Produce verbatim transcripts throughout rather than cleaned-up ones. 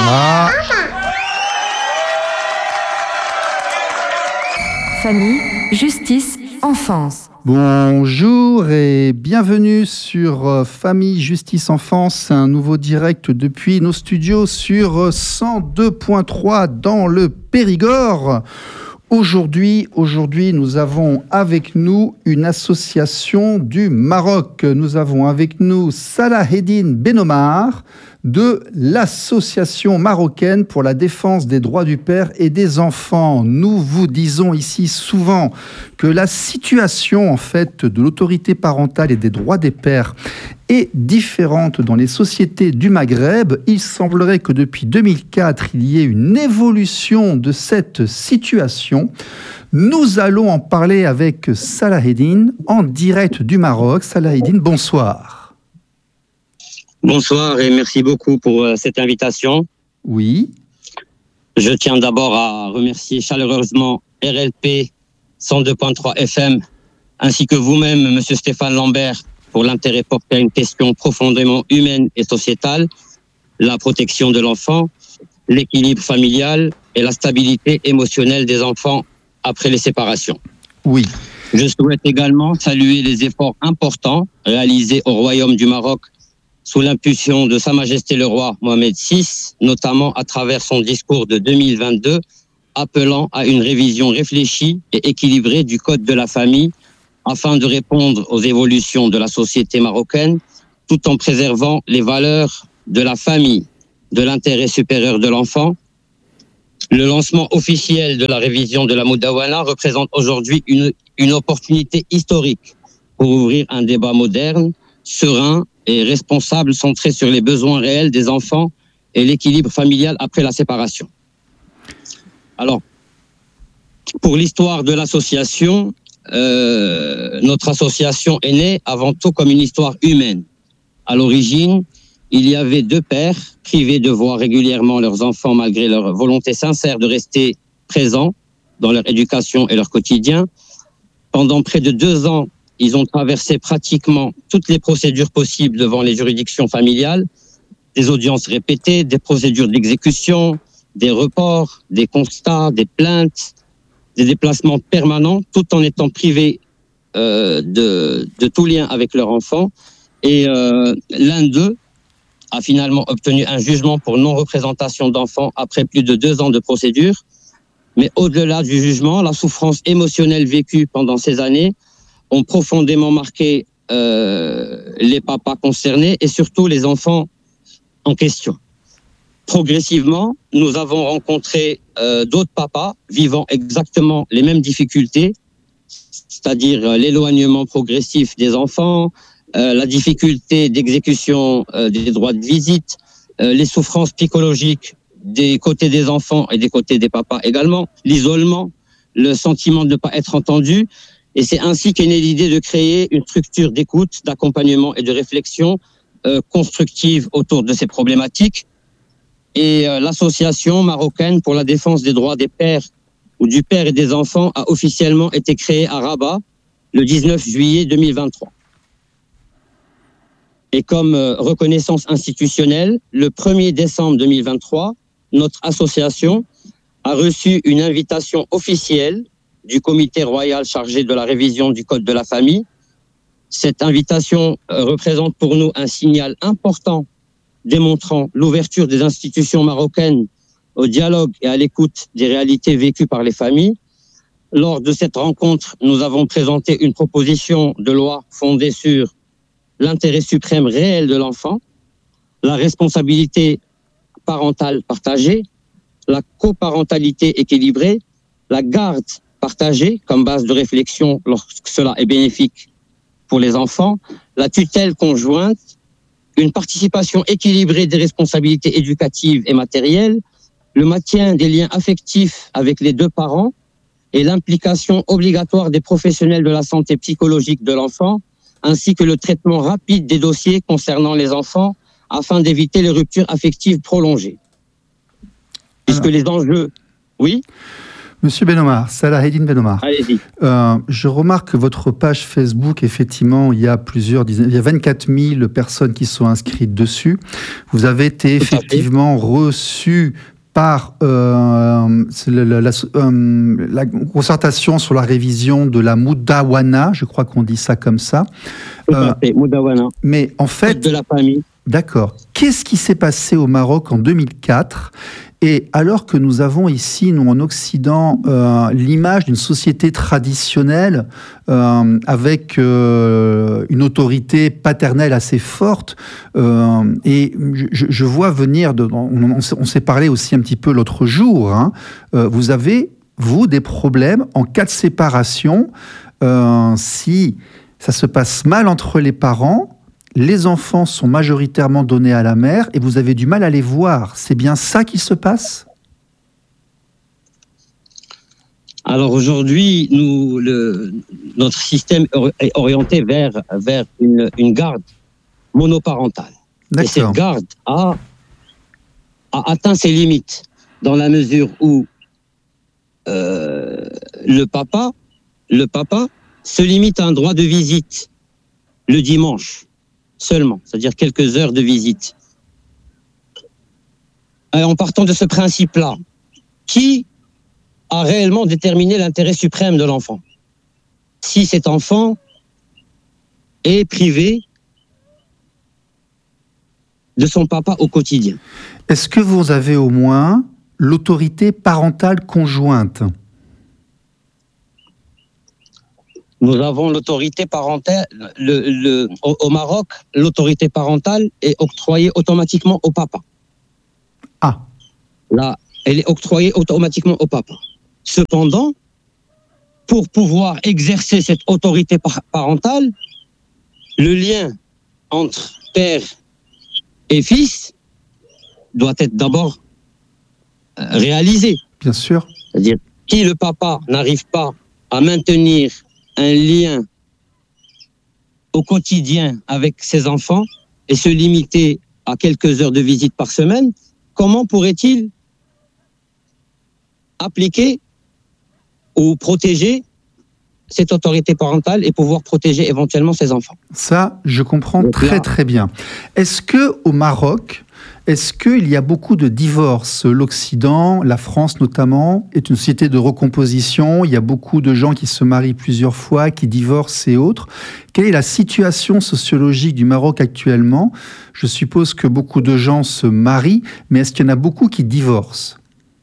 Ah. Famille, justice, enfance. Bonjour et bienvenue sur euh, Famille, Justice, Enfance, un nouveau direct depuis nos studios sur cent deux point trois dans le Périgord. Aujourd'hui, aujourd'hui, nous avons avec nous une association du Maroc. Nous avons avec nous Salaheddine Benomar de l'association marocaine pour la défense des droits du père et des enfants. Nous vous disons ici souvent que la situation en fait de l'autorité parentale et des droits des pères est différente dans les sociétés du Maghreb. Il semblerait que depuis deux mille quatre, il y ait une évolution de cette situation. Nous allons en parler avec Salaheddine en direct du Maroc. Salaheddine, bonsoir. Bonsoir et merci beaucoup pour euh, cette invitation. Oui. Je tiens d'abord à remercier chaleureusement R L P cent deux point trois F M ainsi que vous-même, Monsieur Stéphane Lambert, pour l'intérêt porté à une question profondément humaine et sociétale, la protection de l'enfant, l'équilibre familial et la stabilité émotionnelle des enfants après les séparations. Oui. Je souhaite également saluer les efforts importants réalisés au Royaume du Maroc sous l'impulsion de Sa Majesté le Roi Mohamed six, notamment à travers son discours de deux mille vingt-deux, appelant à une révision réfléchie et équilibrée du Code de la famille afin de répondre aux évolutions de la société marocaine, tout en préservant les valeurs de la famille, de l'intérêt supérieur de l'enfant. Le lancement officiel de la révision de la Moudawana représente aujourd'hui une, une opportunité historique pour ouvrir un débat moderne, serein et responsable, centré sur les besoins réels des enfants et l'équilibre familial après la séparation. Alors, pour l'histoire de l'association, euh, notre association est née avant tout comme une histoire humaine. À l'origine, il y avait deux pères privés de voir régulièrement leurs enfants malgré leur volonté sincère de rester présents dans leur éducation et leur quotidien. Pendant près de deux ans, ils ont traversé pratiquement toutes les procédures possibles devant les juridictions familiales, des audiences répétées, des procédures d'exécution, des reports, des constats, des plaintes, des déplacements permanents, tout en étant privés euh, de, de tout lien avec leur enfant. Et euh, l'un d'eux a finalement obtenu un jugement pour non-représentation d'enfants après plus de deux ans de procédure. Mais au-delà du jugement, la souffrance émotionnelle vécue pendant ces années ont profondément marqué euh, les papas concernés et surtout les enfants en question. Progressivement, nous avons rencontré euh, d'autres papas vivant exactement les mêmes difficultés, c'est-à-dire l'éloignement progressif des enfants, euh, la difficulté d'exécution euh, des droits de visite, euh, les souffrances psychologiques des côtés des enfants et des côtés des papas également, l'isolement, le sentiment de ne pas être entendu. Et c'est ainsi qu'est née l'idée de créer une structure d'écoute, d'accompagnement et de réflexion euh, constructive autour de ces problématiques. Et euh, l'association marocaine pour la défense des droits des pères ou du père et des enfants a officiellement été créée à Rabat le dix-neuf juillet deux mille vingt-trois. Et comme euh, reconnaissance institutionnelle, le premier décembre deux mille vingt-trois, notre association a reçu une invitation officielle du comité royal chargé de la révision du Code de la famille. Cette invitation euh, représente pour nous un signal important démontrant l'ouverture des institutions marocaines au dialogue et à l'écoute des réalités vécues par les familles. Lors de cette rencontre, nous avons présenté une proposition de loi fondée sur l'intérêt suprême réel de l'enfant, la responsabilité parentale partagée, la coparentalité équilibrée, la garde partagée comme base de réflexion lorsque cela est bénéfique pour les enfants, la tutelle conjointe, une participation équilibrée des responsabilités éducatives et matérielles, le maintien des liens affectifs avec les deux parents et l'implication obligatoire des professionnels de la santé psychologique de l'enfant, ainsi que le traitement rapide des dossiers concernant les enfants afin d'éviter les ruptures affectives prolongées. Puisque les enjeux... Oui ? Monsieur Benomar, Salaheddine Benomar. Allez-y. Euh, je remarque que votre page Facebook, effectivement, il y a plusieurs dizaines, il y a vingt-quatre mille personnes qui sont inscrites dessus. Vous avez été effectivement reçu par euh, la, la, la, euh, la concertation sur la révision de la Moudawana, je crois qu'on dit ça comme ça. Tout à fait, Moudawana. Mais en fait, de la famille. D'accord. Qu'est-ce qui s'est passé au Maroc en deux mille quatre ? Et alors que nous avons ici, nous en Occident, euh, l'image d'une société traditionnelle euh, avec euh, une autorité paternelle assez forte, euh, et je, je vois venir, de, on, on, on s'est parlé aussi un petit peu l'autre jour, hein, euh, vous avez, vous, des problèmes en cas de séparation, euh, si ça se passe mal entre les parents, les enfants sont majoritairement donnés à la mère et vous avez du mal à les voir. C'est bien ça qui se passe ? Alors aujourd'hui, nous, le, notre système est orienté vers, vers une, une garde monoparentale. D'accord. Et cette garde a, a atteint ses limites dans la mesure où euh, le papa, le papa se limite à un droit de visite le dimanche. Seulement, c'est-à-dire quelques heures de visite. Et en partant de ce principe-là, qui a réellement déterminé l'intérêt suprême de l'enfant ? Si cet enfant est privé de son papa au quotidien. Est-ce que vous avez au moins l'autorité parentale conjointe ? Nous avons l'autorité parentale, le, le, au, au Maroc, l'autorité parentale est octroyée automatiquement au papa. Ah. Là, elle est octroyée automatiquement au papa. Cependant, pour pouvoir exercer cette autorité par- parentale, le lien entre père et fils doit être d'abord euh, réalisé. Bien sûr. C'est-à-dire, si le papa n'arrive pas à maintenir un lien au quotidien avec ses enfants et se limiter à quelques heures de visite par semaine, comment pourrait-il appliquer ou protéger cette autorité parentale et pouvoir protéger éventuellement ses enfants ? Ça, je comprends Donc très là, très bien. Est-ce que au Maroc, est-ce qu'il y a beaucoup de divorces ? L'Occident, la France notamment, est une société de recomposition. Il y a beaucoup de gens qui se marient plusieurs fois, qui divorcent et autres. Quelle est la situation sociologique du Maroc actuellement ? Je suppose que beaucoup de gens se marient, mais est-ce qu'il y en a beaucoup qui divorcent ?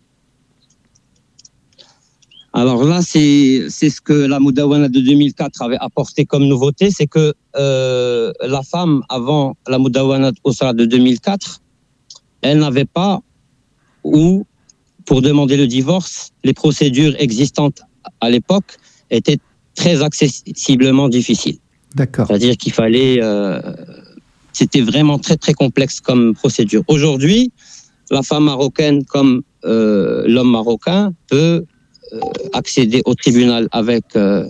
Alors là, c'est, c'est ce que la Moudawana de deux mille quatre avait apporté comme nouveauté, c'est que euh, la femme, avant la Moudawana Osra de deux mille quatre, elle n'avait pas, ou pour demander le divorce, les procédures existantes à l'époque étaient très accessiblement difficiles. D'accord. C'est-à-dire qu'il fallait... Euh, c'était vraiment très très complexe comme procédure. Aujourd'hui, la femme marocaine comme euh, l'homme marocain peut euh, accéder au tribunal avec euh,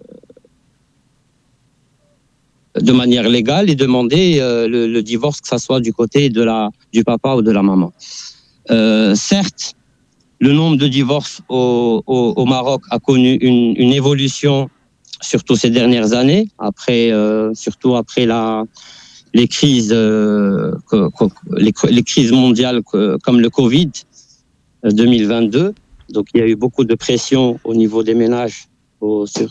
de manière légale et demander euh, le, le divorce, que ça soit du côté de la du papa ou de la maman. Euh, certes, le nombre de divorces au, au, au Maroc a connu une, une évolution, surtout ces dernières années, après euh, surtout après la les crises euh, que, que, les, les crises mondiales que, comme le Covid deux mille vingt-deux. Donc il y a eu beaucoup de pression au niveau des ménages au, sur,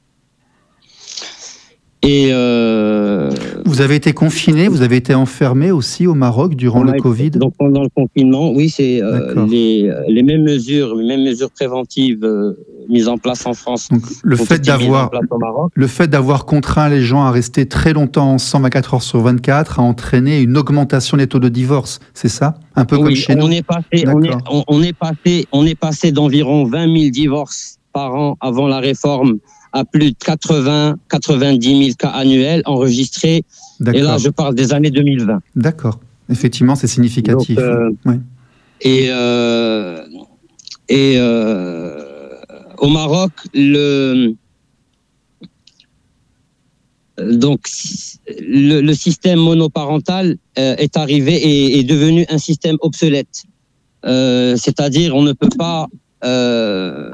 et euh, vous avez été confiné, vous avez été enfermé aussi au Maroc durant le été, Covid. Donc pendant le confinement, oui, c'est euh, les, les mêmes mesures, les mêmes mesures préventives euh, mises en place en France. Donc le fait d'avoir le fait d'avoir contraint les gens à rester très longtemps ensemble vingt-quatre heures sur vingt-quatre a entraîné une augmentation des taux de divorce, c'est ça ? Un peu oui, comme chez on nous. Est passé, on, est, on, on est passé, on est passé d'environ vingt mille divorces par an avant la réforme à plus de quatre-vingts à quatre-vingt-dix mille cas annuels enregistrés. D'accord. Et là, je parle des années deux mille vingt. D'accord. Effectivement, c'est significatif. Donc, euh, oui. Et, euh, et euh, au Maroc, le, donc, le, le système monoparental euh, est arrivé et est devenu un système obsolète. Euh, c'est-à-dire, on ne peut pas euh,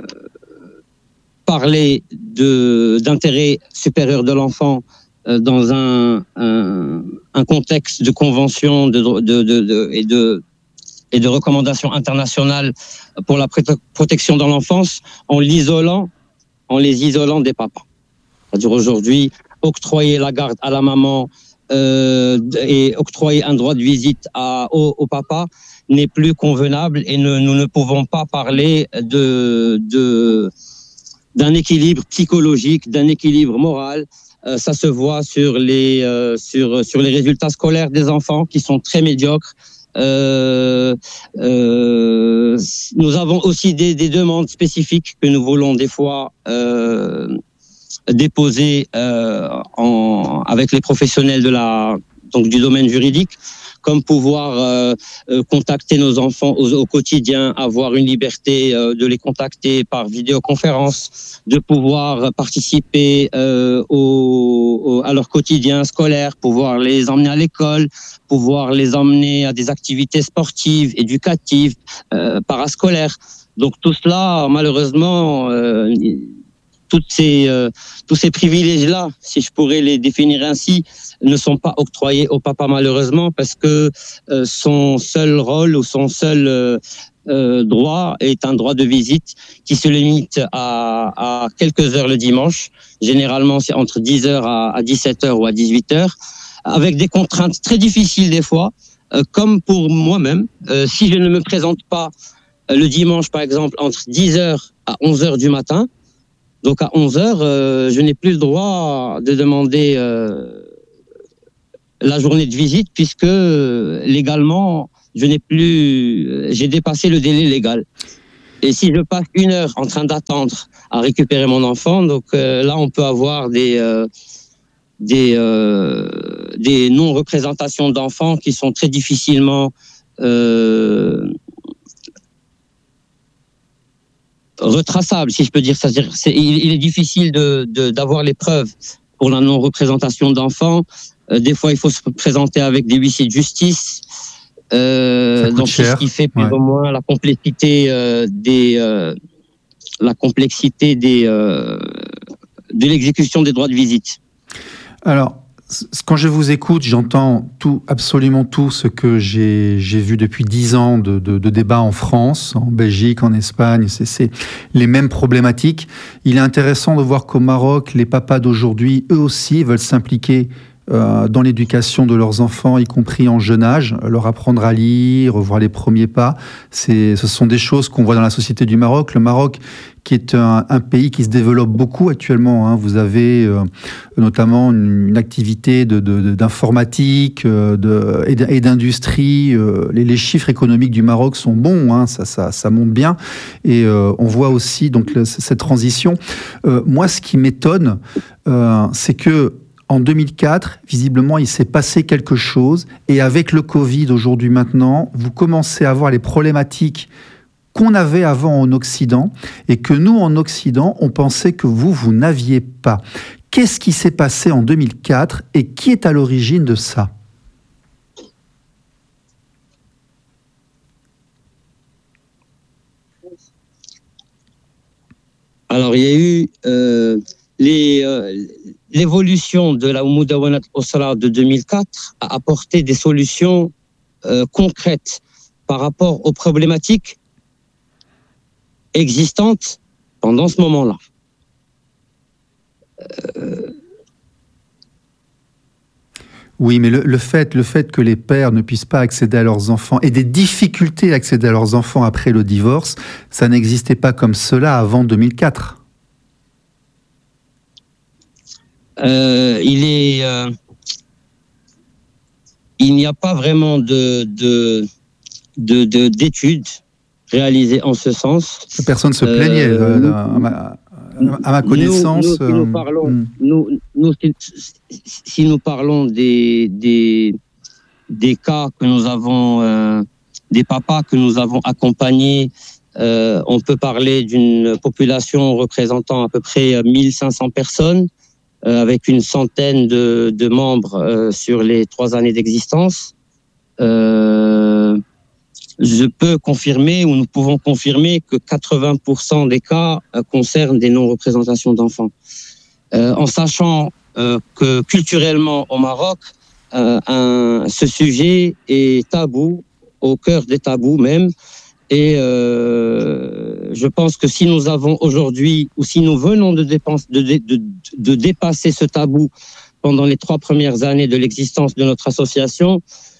parler de, d'intérêt supérieur de l'enfant euh, dans un, un, un contexte de convention de, de, de, de, et, de, et de recommandations internationales pour la protection dans l'enfance en l'isolant, en les isolant des papas. C'est-à-dire aujourd'hui, octroyer la garde à la maman euh, et octroyer un droit de visite à, au, au papa n'est plus convenable et ne, nous ne pouvons pas parler de, de, d'un équilibre psychologique, d'un équilibre moral. Euh, ça se voit sur les, euh, sur, sur les résultats scolaires des enfants qui sont très médiocres. Euh, euh, nous avons aussi des, des demandes spécifiques que nous voulons des fois euh, déposer euh, en, avec les professionnels de la, donc du domaine juridique, comme pouvoir euh, euh, contacter nos enfants au, au quotidien, avoir une liberté euh, de les contacter par vidéoconférence, de pouvoir participer euh, au, au, à leur quotidien scolaire, pouvoir les emmener à l'école, pouvoir les emmener à des activités sportives, éducatives, euh, parascolaires. Donc tout cela, malheureusement, euh, toutes ces, euh, tous ces privilèges-là, si je pourrais les définir ainsi, ne sont pas octroyés au papa malheureusement parce que euh, son seul rôle ou son seul euh, euh, droit est un droit de visite qui se limite à, à quelques heures le dimanche. Généralement, c'est entre dix heures à, à dix-sept heures ou à dix-huit heures, avec des contraintes très difficiles des fois, euh, comme pour moi-même. Euh, si je ne me présente pas euh, le dimanche, par exemple, entre dix heures à onze heures du matin, donc à onze heures, euh, je n'ai plus le droit de demander euh, la journée de visite puisque euh, légalement, je n'ai plus, j'ai dépassé le délai légal. Et si je passe une heure en train d'attendre à récupérer mon enfant, donc euh, là, on peut avoir des euh, des euh, des non-représentations d'enfants qui sont très difficilement euh, retraçable, si je peux dire ça. C'est, il, il est difficile de, de, d'avoir les preuves pour la non-représentation d'enfants. Euh, des fois, il faut se présenter avec des huissiers de justice. Euh, donc, c'est ce qui fait plus ouais. ou moins la complexité euh, des euh, la complexité des euh, de l'exécution des droits de visite. Alors, quand je vous écoute, j'entends tout, absolument tout ce que j'ai, j'ai vu depuis dix ans de, de, de débats en France, en Belgique, en Espagne. C'est, c'est les mêmes problématiques. Il est intéressant de voir qu'au Maroc, les papas d'aujourd'hui, eux aussi, veulent s'impliquer euh, dans l'éducation de leurs enfants, y compris en jeune âge, leur apprendre à lire, voir les premiers pas. C'est, ce sont des choses qu'on voit dans la société du Maroc. Le Maroc, qui est un, un pays qui se développe beaucoup actuellement. Hein. Vous avez euh, notamment une, une activité de, de, de, d'informatique euh, de, et d'industrie. Euh, les, les chiffres économiques du Maroc sont bons, hein. ça, ça, ça monte bien. Et euh, on voit aussi donc, le, cette transition. Euh, moi, ce qui m'étonne, euh, c'est que en deux mille quatre, visiblement, il s'est passé quelque chose. Et avec le Covid, aujourd'hui, maintenant, vous commencez à voir les problématiques qu'on avait avant en Occident et que nous, en Occident, on pensait que vous, vous n'aviez pas. Qu'est-ce qui s'est passé en deux mille quatre et qui est à l'origine de ça ? Alors, il y a eu euh, les, euh, l'évolution de la Moudawanat al-Usra de deux mille quatre a apporté des solutions euh, concrètes par rapport aux problématiques existantes pendant ce moment-là. Euh... Oui, mais le, le, fait, le fait que les pères ne puissent pas accéder à leurs enfants et des difficultés à accéder à leurs enfants après le divorce, ça n'existait pas comme cela avant deux mille quatre. Euh, il est, euh, il n'y a pas vraiment de, de, de, de d'études réalisées en ce sens. Personne ne se plaignait, euh, euh, à, ma, à ma connaissance. Nous, nous, si nous parlons, euh, nous, nous, si, si nous parlons des, des, des cas que nous avons, euh, des papas que nous avons accompagnés, euh, on peut parler d'une population représentant à peu près mille cinq cents personnes. Euh, avec une centaine de, de membres euh, sur les trois années d'existence. Euh, je peux confirmer, ou nous pouvons confirmer, que quatre-vingts pour cent des cas concernent des non-représentations d'enfants. Euh, en sachant euh, que culturellement au Maroc, euh, un, ce sujet est tabou, au cœur des tabous même. Et euh, je pense que si nous avons aujourd'hui, ou si nous venons de, dépense, de, de, de, de dépasser ce tabou pendant les trois premières années de l'existence de notre association,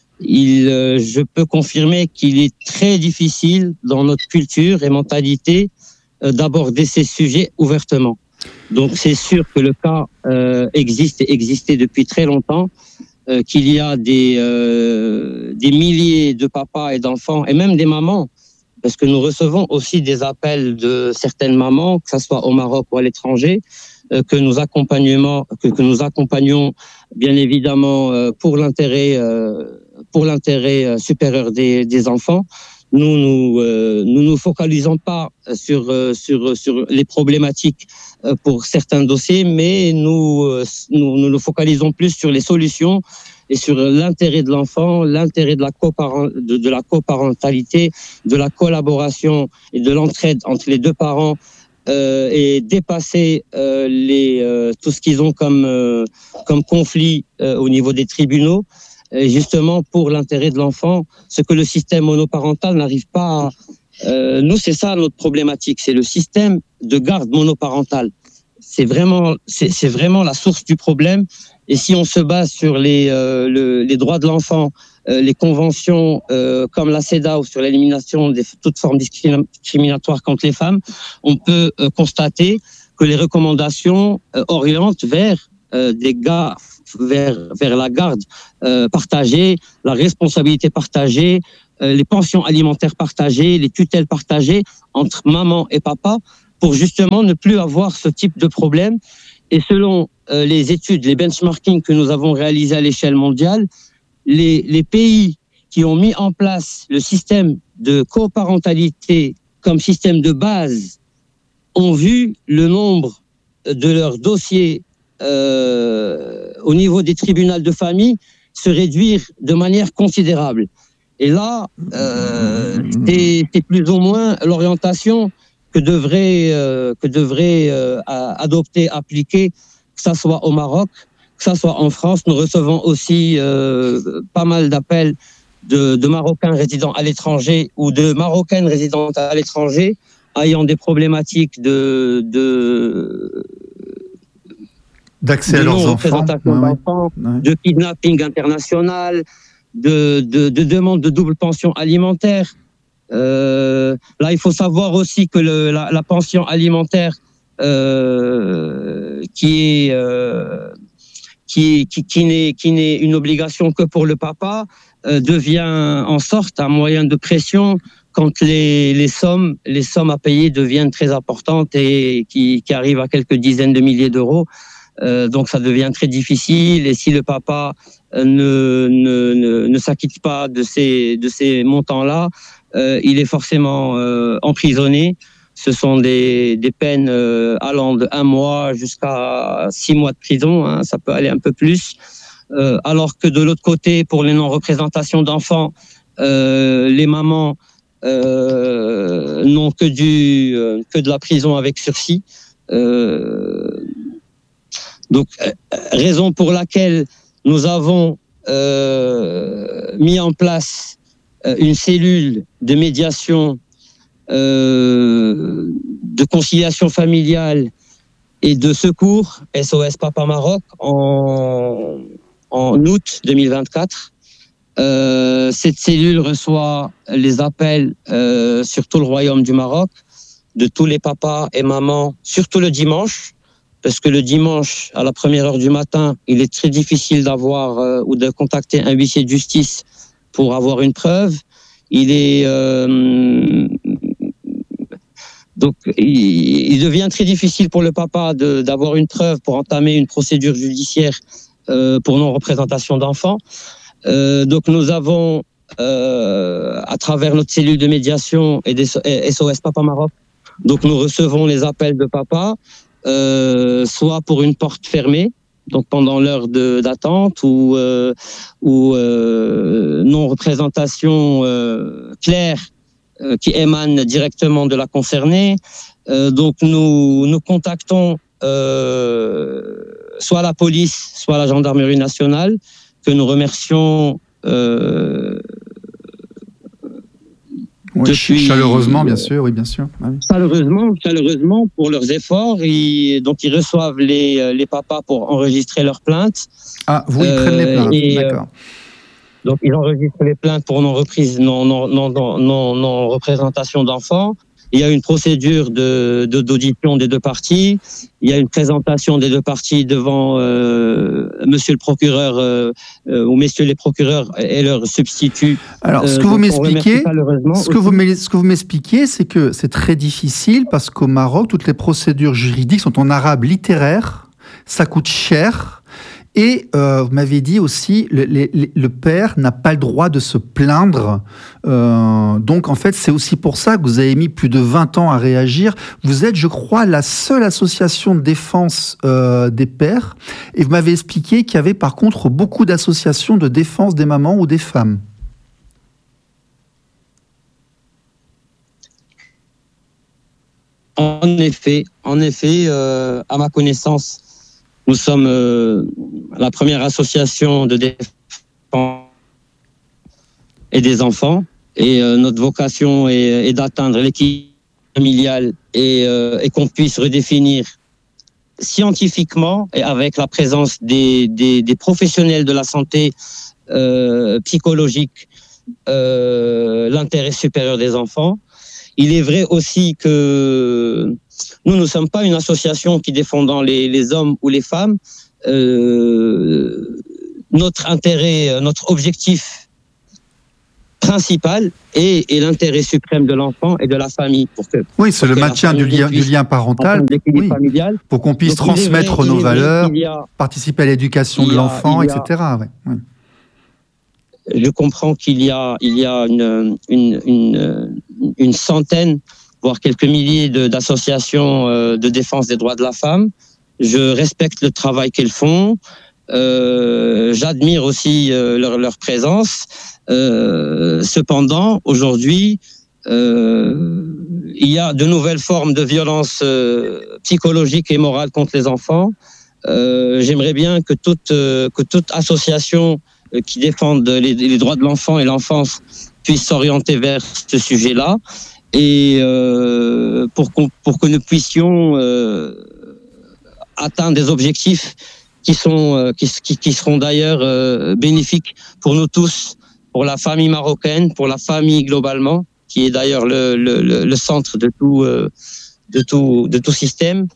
il, euh, je peux confirmer qu'il est très difficile dans notre culture et mentalité euh, d'aborder ces sujets ouvertement. Donc c'est sûr que le cas euh, existe et existait depuis très longtemps, euh, qu'il y a des, euh, des milliers de papas et d'enfants, et même des mamans, parce que nous recevons aussi des appels de certaines mamans, que ce soit au Maroc ou à l'étranger, euh, que nous accompagnons, que, que nous accompagnons bien évidemment euh, pour l'intérêt, euh, pour l'intérêt supérieur des, des enfants. Nous nous, euh, nous nous focalisons pas sur euh, sur sur les problématiques euh, pour certains dossiers, mais nous, euh, nous nous nous focalisons plus sur les solutions et sur l'intérêt de l'enfant, l'intérêt de la coparent, de, de la coparentalité, de la collaboration et de l'entraide entre les deux parents, euh, et dépasser euh, les euh, tout ce qu'ils ont comme euh, comme conflit euh, au niveau des tribunaux. Et justement pour l'intérêt de l'enfant, ce que le système monoparental n'arrive pas à... Euh, nous, c'est ça notre problématique, c'est le système de garde monoparentale. C'est vraiment, c'est, c'est vraiment la source du problème. Et si on se base sur les, euh, le, les droits de l'enfant, euh, les conventions euh, comme la CEDAW sur l'élimination de toute forme discriminatoire contre les femmes, on peut euh, constater que les recommandations euh, orientent vers euh, des gars vers vers la garde euh, partagée, la responsabilité partagée, euh, les pensions alimentaires partagées, les tutelles partagées entre maman et papa, pour justement ne plus avoir ce type de problème. Et selon euh, les études, les benchmarking que nous avons réalisés à l'échelle mondiale, les les pays qui ont mis en place le système de coparentalité comme système de base ont vu le nombre de leurs dossiers Euh, au niveau des tribunaux de famille se réduire de manière considérable. Et là, euh, c'est, c'est plus ou moins l'orientation que devrait, euh, que devrait euh, adopter, appliquer, que ça soit au Maroc, que ça soit en France. Nous recevons aussi euh, pas mal d'appels de, de Marocains résidant à l'étranger ou de Marocaines résidentes à l'étranger ayant des problématiques de... de d'accès de à leurs enfants, d'enfants, ouais, ouais. de kidnapping international, de, de, de demande de double pension alimentaire. Euh, là, il faut savoir aussi que le, la, la pension alimentaire euh, qui est euh, qui, qui, qui n'est qui n'est une obligation que pour le papa euh, devient en sorte un moyen de pression quand les, les sommes les sommes à payer deviennent très importantes et qui, qui arrivent à quelques dizaines de milliers d'euros. Euh, donc ça devient très difficile, et si le papa euh, ne, ne, ne, ne s'acquitte pas de ces, de ces montants-là, euh, il est forcément euh, emprisonné. Ce sont des, des peines euh, allant de un mois jusqu'à six mois de prison, hein, ça peut aller un peu plus. Euh, alors que de l'autre côté, pour les non-représentations d'enfants, euh, les mamans euh, n'ont que, du, euh, que de la prison avec sursis. Euh, Donc, euh, raison pour laquelle nous avons euh, mis en place euh, une cellule de médiation, euh, de conciliation familiale et de secours, S O S Papa Maroc, en, en août deux mille vingt-quatre. Euh, cette cellule reçoit les appels euh, sur tout le royaume du Maroc, de tous les papas et mamans, surtout le dimanche, parce que le dimanche, à la première heure du matin, il est très difficile d'avoir euh, ou de contacter un huissier de justice pour avoir une preuve. Il est euh, donc il, il devient très difficile pour le papa de, d'avoir une preuve pour entamer une procédure judiciaire euh, pour non-représentation d'enfants. Euh, donc nous avons, euh, à travers notre cellule de médiation et des S O S Papa Maroc, donc nous recevons les appels de papa. Euh, soit pour une porte fermée, donc pendant l'heure de, d'attente ou, euh, ou euh, non-représentation euh, claire euh, qui émane directement de la concernée. Euh, donc nous, nous contactons euh, soit la police, soit la gendarmerie nationale, que nous remercions euh, oui, depuis, chaleureusement, bien sûr, oui, bien sûr. Ah oui. Chaleureusement, chaleureusement pour leurs efforts. Ils, donc, ils reçoivent les, les papas pour enregistrer leurs plaintes. Ah, vous, ils euh, prennent les plaintes, et, d'accord. Euh, donc, ils enregistrent les plaintes pour non-reprise, non, non, non, non, non, non représentation d'enfants. Il y a une procédure de, de, d'audition des deux parties. Il y a une présentation des deux parties devant euh, monsieur le procureur euh, euh, ou messieurs les procureurs et leurs substituts. Alors, ce que euh, vous m'expliquez, ce que vous, ce que vous m'expliquez, c'est que c'est très difficile parce qu'au Maroc, toutes les procédures juridiques sont en arabe littéraire. Ça coûte cher. Et euh, vous m'avez dit aussi, le, le, le père n'a pas le droit de se plaindre. Euh, donc, en fait, c'est aussi pour ça que vous avez mis plus de vingt ans à réagir. Vous êtes, je crois, la seule association de défense euh, des pères. Et vous m'avez expliqué qu'il y avait, par contre, beaucoup d'associations de défense des mamans ou des femmes. En effet, en effet, euh, à ma connaissance, nous sommes euh, la première association de défense et des enfants. Et euh, notre vocation est, est d'atteindre l'équilibre familial et, euh, et qu'on puisse redéfinir scientifiquement et avec la présence des, des, des professionnels de la santé euh, psychologique euh, l'intérêt supérieur des enfants. Il est vrai aussi que nous ne sommes pas une association qui défendant les, les hommes ou les femmes. Euh, notre intérêt, notre objectif principal est, est l'intérêt suprême de l'enfant et de la famille. Pour que, oui, c'est le maintien du lien, du lien parental, oui, pour qu'on puisse Donc, transmettre vrai, nos valeurs, a, participer à l'éducation de l'enfant, a, et cetera. Ouais, ouais. Je comprends qu'il y a, il y a une, une, une, une centaine, voire quelques milliers de, d'associations de défense des droits de la femme. Je respecte le travail qu'elles font. Euh, j'admire aussi euh, leur, leur présence. Euh, cependant, aujourd'hui, euh, il y a de nouvelles formes de violence euh, psychologique et morale contre les enfants. Euh, j'aimerais bien que toute, euh, que toute association qui défendent les, les droits de l'enfant et l'enfance puissent s'orienter vers ce sujet-là, et euh, pour, qu'on, pour que nous puissions euh, atteindre des objectifs qui, sont, euh, qui, qui, qui seront d'ailleurs euh, bénéfiques pour nous tous, pour la famille marocaine, pour la famille globalement, qui est d'ailleurs le, le, le centre de tout, euh, de tout, de tout système.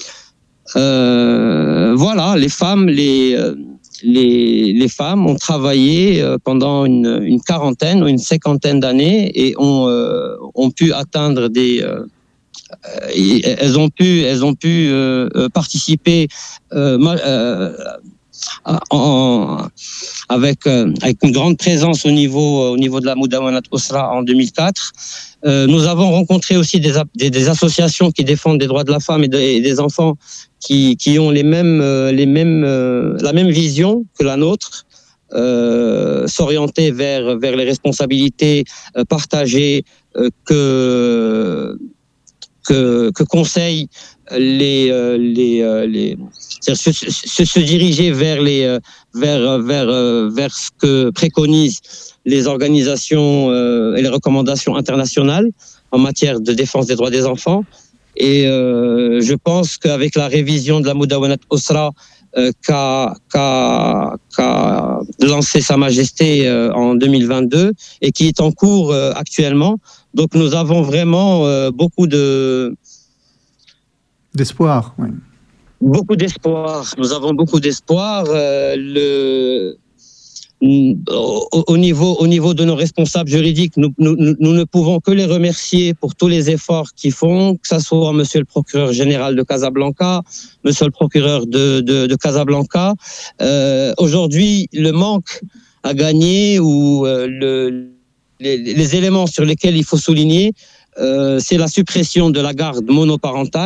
Euh, voilà, les femmes, les... Euh, Les, les femmes ont travaillé pendant une, une quarantaine ou une cinquantaine d'années et ont, euh, ont pu atteindre des... Euh, elles ont pu, elles ont pu euh, participer euh, euh, en, avec, euh, avec une grande présence au niveau, au niveau de la Moudawanat Osra en deux mille quatre. Euh, nous avons rencontré aussi des, des, des associations qui défendent des droits de la femme et, de, et des enfants qui, qui ont les mêmes, euh, les mêmes, euh, la même vision que la nôtre, euh, s'orienter vers, vers les responsabilités euh, partagées euh, que, que, que conseillent les, euh, les, euh, les se, se, se diriger vers, les, vers, vers, vers ce que préconisent les organisations euh, et les recommandations internationales en matière de défense des droits des enfants. Et euh, je pense qu'avec la révision de la Moudawanat Osra euh, qu'a, qu'a, qu'a lancé Sa Majesté euh, en deux mille vingt-deux et qui est en cours euh, actuellement, donc nous avons vraiment euh, beaucoup de... D'espoir, oui. Beaucoup d'espoir. Nous avons beaucoup d'espoir. Euh, le... Au, au, niveau, au niveau de nos responsables juridiques, nous, nous, nous ne pouvons que les remercier pour tous les efforts qu'ils font, que ce soit monsieur le procureur général de Casablanca, monsieur le procureur de, de, de Casablanca. Euh, aujourd'hui, le manque à gagner ou euh, le, les, les éléments sur lesquels il faut souligner, euh, c'est la suppression de la garde monoparentale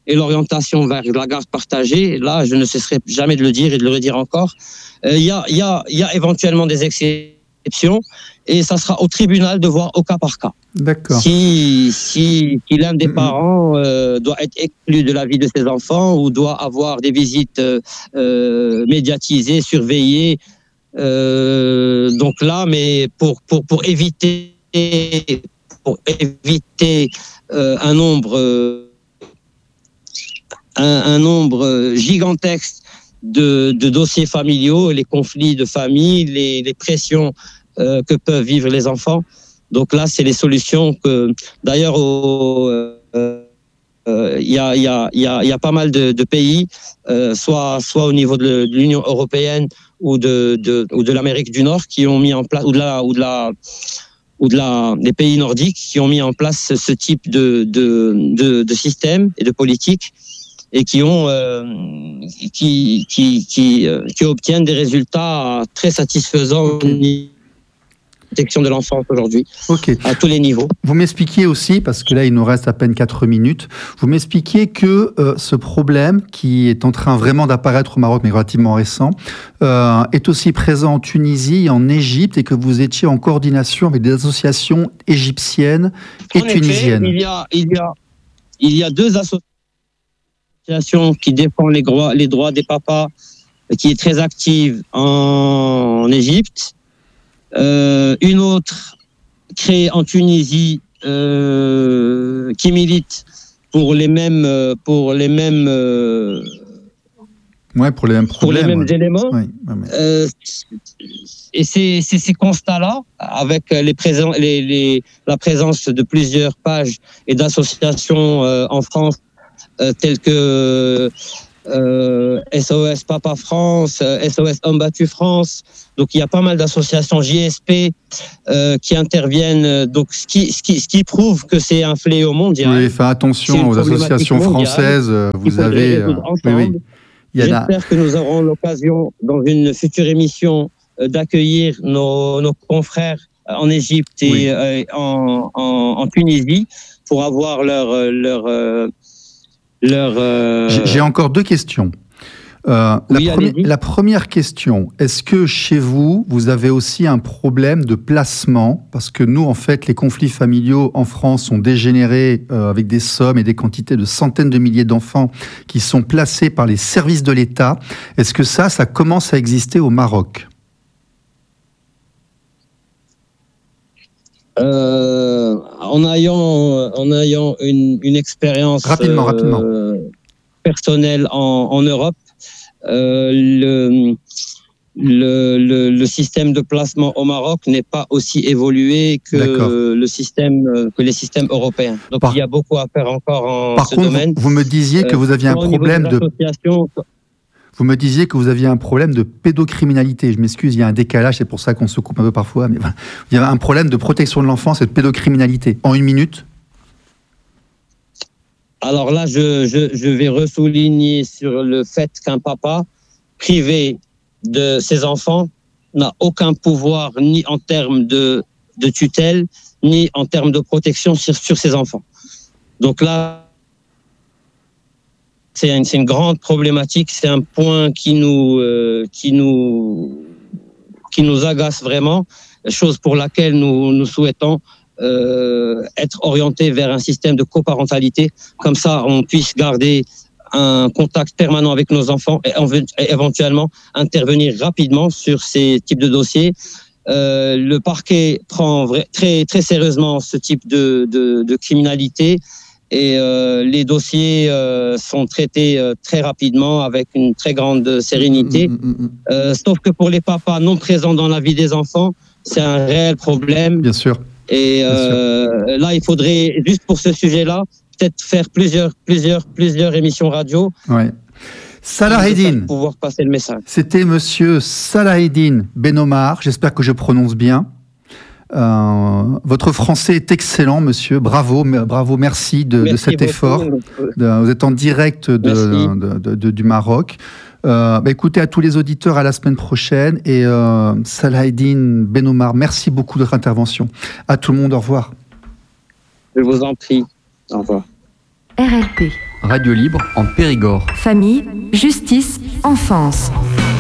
et l'orientation vers la garde partagée, là, je ne cesserai jamais de le dire et de le redire encore. Il euh, y, a, y, a, y a éventuellement des exceptions et ça sera au tribunal de voir au cas par cas. D'accord. Si, si, si l'un des Mm-hmm. parents euh, doit être exclu de la vie de ses enfants ou doit avoir des visites euh, médiatisées, surveillées, euh, donc là, mais pour, pour, pour éviter, pour éviter euh, un nombre... Euh, Un, un nombre gigantesque de, de dossiers familiaux, les conflits de famille, les, les pressions euh, que peuvent vivre les enfants. Donc là, c'est les solutions que, d'ailleurs, il euh, euh, y, a, y, a, y, a, y a pas mal de, de pays, euh, soit, soit au niveau de l'Union européenne ou de, de, ou de l'Amérique du Nord, qui ont mis en place, ou de la, ou de la, ou de la, des pays nordiques, qui ont mis en place ce type de, de, de, de système et de politique, et qui ont euh, qui qui qui, euh, qui obtiennent des résultats très satisfaisants okay. au niveau de protection de l'enfance aujourd'hui, okay. à tous les niveaux. Vous m'expliquiez aussi, parce que là il nous reste à peine quatre minutes, vous m'expliquiez que euh, ce problème qui est en train vraiment d'apparaître au Maroc, mais relativement récent, euh, est aussi présent en Tunisie et en Égypte, et que vous étiez en coordination avec des associations égyptiennes et en tunisiennes. Effet, il y a il y a il y a deux associations qui défend les droits, les droits des papas, qui est très active en, en Égypte. Euh, une autre créée en Tunisie euh, qui milite pour les mêmes, pour les mêmes, euh, ouais, pour les mêmes problèmes, pour les mêmes ouais. éléments. Ouais, ouais, ouais. Euh, et c'est, c'est ces constats-là, avec les présents, les, les, la présence de plusieurs pages et d'associations euh, en France, Euh, tels que euh, S O S Papa France, euh, S O S Homme Battu France. Donc il y a pas mal d'associations J S P euh, qui interviennent. Donc ce qui, ce qui, ce qui prouve que c'est un fléau mondial. Oui, faites attention aux associations françaises. Vous avez. Euh, oui, oui. Il y en a... J'espère que nous aurons l'occasion dans une future émission euh, d'accueillir nos, nos confrères en Égypte et oui. euh, en, en, en Tunisie pour avoir leur leur euh, Leur, euh... J'ai encore deux questions. Euh, oui, la, premi- la première question, est-ce que chez vous, vous avez aussi un problème de placement ? Parce que nous, en fait, les conflits familiaux en France ont dégénéré euh, avec des sommes et des quantités de centaines de milliers d'enfants qui sont placés par les services de l'État. Est-ce que ça, ça commence à exister au Maroc ? Euh, en ayant, en ayant une, une expérience rapidement, euh, rapidement. personnelle en, en Europe, euh, le, le, le, le système de placement au Maroc n'est pas aussi évolué que, le système, que les systèmes européens. Donc Par... il y a beaucoup à faire encore en Par ce contre, domaine. Vous, vous me disiez que vous aviez euh, un problème de... Vous me disiez que vous aviez un problème de pédocriminalité. Je m'excuse, il y a un décalage, c'est pour ça qu'on se coupe un peu parfois. Mais voilà. Il y a un problème de protection de l'enfance et de pédocriminalité. En une minute ? Alors là, je, je, je vais ressouligner sur le fait qu'un papa privé de ses enfants n'a aucun pouvoir ni en termes de, de tutelle, ni en termes de protection sur, sur ses enfants. Donc là, C'est une, c'est une grande problématique, c'est un point qui nous, euh, qui nous, qui nous agace vraiment, chose pour laquelle nous, nous souhaitons euh, être orientés vers un système de coparentalité. Comme ça, on puisse garder un contact permanent avec nos enfants et, et éventuellement intervenir rapidement sur ces types de dossiers. Euh, le parquet prend vrai, très, très sérieusement ce type de, de, de criminalité. Et euh, les dossiers euh, sont traités euh, très rapidement avec une très grande sérénité. Mmh, mmh, mmh. Euh, sauf que pour les papas non présents dans la vie des enfants, c'est un réel problème. Bien sûr. Et euh, Bien sûr. Là, il faudrait, juste pour ce sujet-là, peut-être faire plusieurs, plusieurs, plusieurs émissions radio. Ouais. Salaheddine. Pour pouvoir passer le message. C'était monsieur Salaheddine Benomar. J'espère que je prononce bien. Euh, votre français est excellent, monsieur. Bravo, bravo, merci de, merci de cet beaucoup. effort. De, vous êtes en direct de, de, de, de, du Maroc. Euh, bah écoutez, à tous les auditeurs, à la semaine prochaine. Et euh, Salaheddine Benomar, merci beaucoup de votre intervention. À tout le monde, au revoir. Je vous en prie. Au revoir. R L P. radio libre en Périgord. Famille, justice, enfance.